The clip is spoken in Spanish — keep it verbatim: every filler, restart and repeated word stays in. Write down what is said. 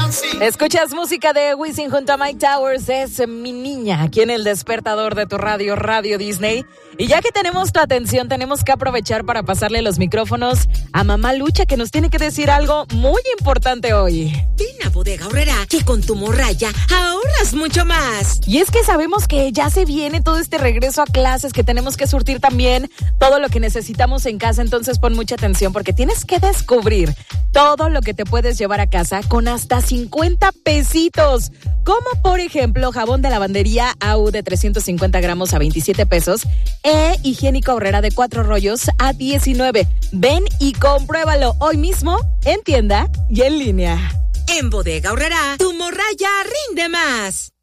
Escuchas música de Wisin junto a Mike Towers, es Mi Niña, aquí en el despertador de tu radio, Radio Disney. Y ya que tenemos tu atención, tenemos que aprovechar para pasarle los micrófonos a Mamá Lucha, que nos tiene que decir algo muy importante hoy. Ven a Bodega Aurrerá, que con tu morraya ahorras mucho más. Y es que sabemos que ya se viene todo este regreso a clases, que tenemos que surtir también todo lo que necesitamos en casa. Entonces pon mucha atención porque tienes que descubrir todo lo que te puedes llevar a casa con hasta cincuenta pesitos. Como por ejemplo, jabón de lavandería A U de trescientos cincuenta gramos a veintisiete pesos e higiénico Aurrerá de cuatro rollos a diecinueve. Ven y compruébalo hoy mismo en tienda y en línea. En Bodega Aurrerá, tu morraya rinde más.